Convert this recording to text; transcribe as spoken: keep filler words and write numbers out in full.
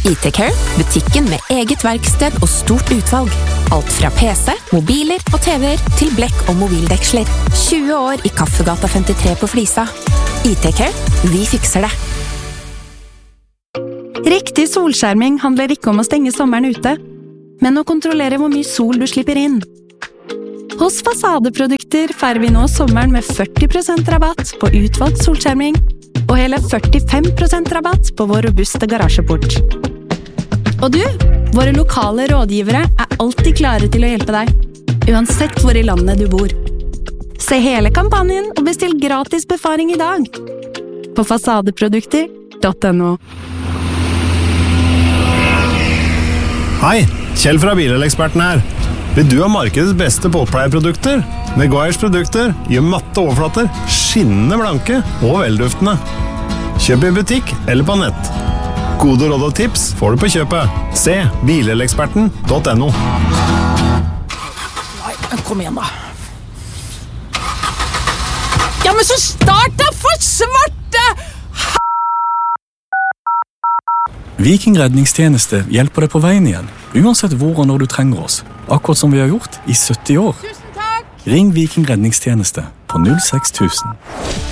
I T-Care, butikken med eget verksted og stort utvalg. Alt fra P C, mobiler og T V-er til blekk- og mobildeksler. tjue år i Kaffegata femtitre på Flisa. I T-Care, vi fikser det. Riktig solskjerming handler ikke om å stenge sommeren ute, men å kontrollere hvor mye sol du slipper inn. Hos Fasadeprodukter feirer vi nå sommeren med førti prosent rabatt på utvalgt solskjerming og hele førtifem prosent rabatt på vår robuste garasjeport. Og du, våre lokale rådgivere er alltid klare til å hjelpe deg, uansett hvor i landet du bor. Se hele kampanjen og bestill gratis befaring i dag på fasadeprodukter punktum no. Hei, Kjell fra Bileleksperten her. Vil du ha markedets beste båtpleieprodukter? Meguiars produkter gjør matte overflater, skinnende blanke og velduftende. Kjøp i butikk eller på nett. Gode råd og tips får du på kjøpet. Se bileleksperten punktum no. Nei, kom igjen da. Ja, men så start da for svarte! Viking redningstjeneste hjelper deg på veien igjen, uansett hvor og når du trenger oss. Akkurat som vi har gjort i sytti år. Tusen takk! Ring Viking redningstjeneste på null seks tusen.